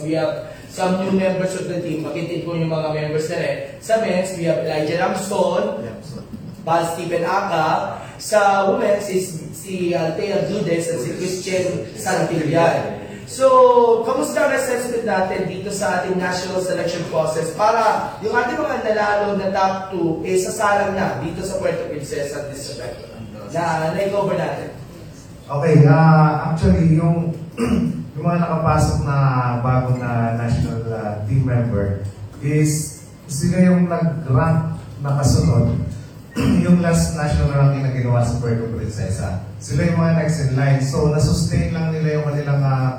we have some new members of the team. Makitin ko yung mga members na rin. Sa men's, we have Elijah Ramson, Val Stephen Aka. Sa women's is si Althea Judes at si Christian Santillan. So, kamusta ang assessment natin dito sa ating national selection process para yung ating mga nanalo na top 2 eh sasalang na dito sa Puerto Princesa this September na-cover natin? Okay, actually yung mga nakapasok na bagong na national team member is sila yung nag-rank na kasunod yung last national ranking na ginawa sa Puerto Princesa. Sila yung mga next in line. So, nasustain lang nila yung kanilang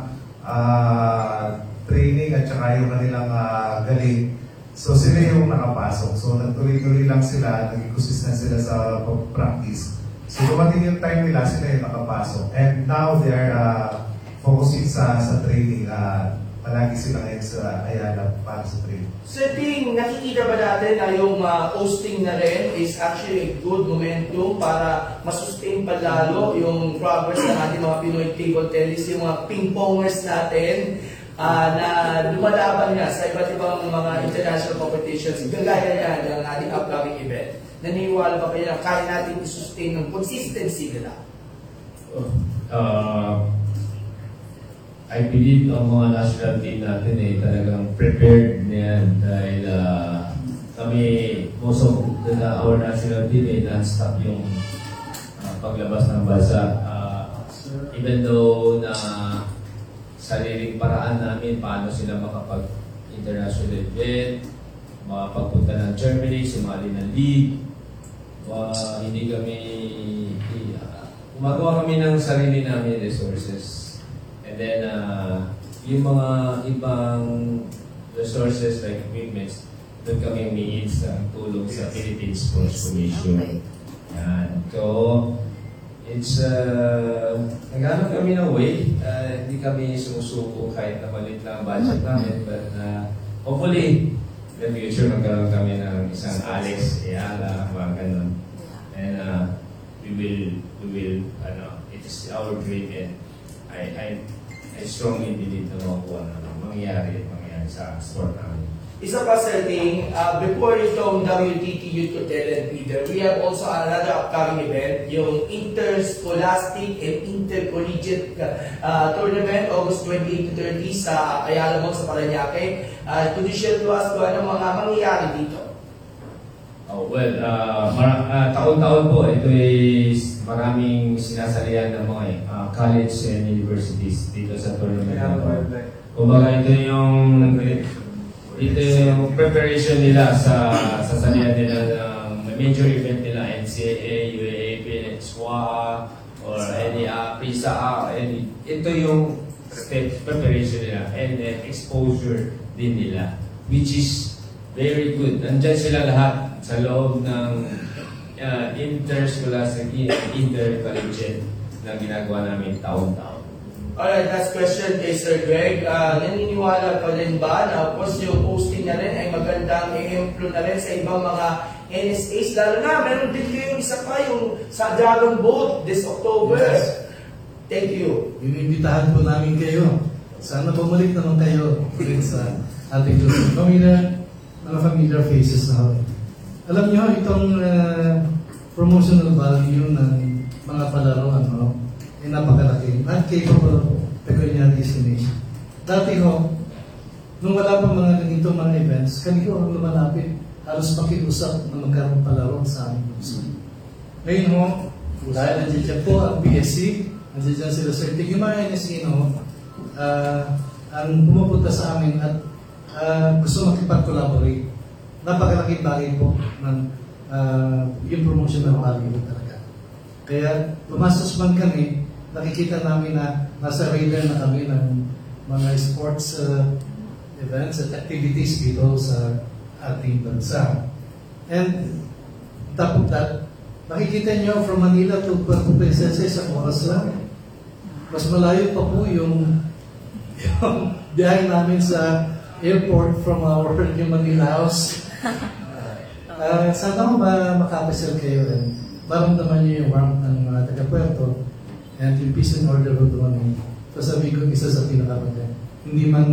training at saka yung kanilang galing. So, sila yung nakapasok. So, nagtuloy-tuloy lang sila, naging consistent sila sa practice. So, dumating yung time nila, sila yung nakapasok. And now, they are focusing sa training. Palagi sila ngayon sa Ayala para sa training. So, nakikita ba natin na yung hosting na rin is actually a good momentum para masustain pa lalo yung progress ng ating mga Pinoy table tennis, yung mga ping-pongers natin na lumalaban nga sa iba't ibang mga international competitions. Gagaya yan ng ating upcoming event. Naniniwala ba kayo na kaya natin i-sustain ng consistency nila? I believe ang mga national team natin ay talagang prepared na yan dahil kami, most of our national team ay non-stop yung paglabas ng bansa. Even though na sariling paraan namin paano sila makapag-international event, makapagpunta ng Germany, sumali ng league, hindi kami, gumagawa kami ng sarili namin resources. And then, yung mga ibang resources like equipments, doon kami humihin sa tulong sa Philippine Sports Commission. Yan. So, it's, naghanap kami ng way. Hindi kami sumusuko kahit na malit lang budget namin. But hopefully, in the future, magkaroon kami ng isang Alex Ayala, mga ganun. And we will, it is our dream and I strongly believe na mangyayari sa sport namin. Isa pa sa thing, before itong WTT Youth Talent Leader, we have also another upcoming event, yung Interscholastic and Intercollegiate Tournament, August 28 to 30 sa Ayala Mall sa Parañaque. Could you share to us kung ano mga mangyayari dito? Taon-taon po, ito is maraming sinasalihan ng mga college and universities dito sa tournament. Kumbaga ito yung preparation nila sa salihan nila ng major event nila, NCAA, UAAP, SWA, or any PISA. Ito yung preparation nila and exposure din nila, which is very good. Nandyan sila lahat sa loob ng interscholastic, intercollegiate na ginagawa namin taon-taon. Alright, last question kay Sir Greg. Naniniwala ka rin ba na of course yung posting na rin ay magandang ehemplo na rin sa ibang mga NSAs? Lalo na, meron din kayong isa pa yung sa Dragon Boat this October. Yes. Thank you. Inimbitahan po namin kayo. Sana bumalik naman kayo ulit sa ating mga familiar faces na kami. Alam nyo, itong promotional value ng mga palaro ay napakalaki at capable of pecuniary destination. Dati nung wala pa mga ganito mga events, kami ang lumalapit, halos makiusap na magkaroon palaro sa aming bansa. Ngayon dahil nandiyan po ang BSC, nandiyan sila Sir Tig, yung mga NSC, ang pumupunta sa amin at gusto makipag-collaborate. Napakalaking bagay po ng yung promotional value talaga. Kaya pumastos man kami, nakikita namin na nasa radar na kami ng mga sports events at activities dito sa ating bansa. And top of that, makikita nyo from Manila to Puerto Princesa sa oras lang. Mas malayo pa po yung biyahe namin sa airport from our Manila house. Sana makapasal kayo rin. Maramdaman nyo yung warmth ng mga taga-Puerto and yung peace and order ko doon. Sasabihin ko isa sa pinakamaganda. Hindi man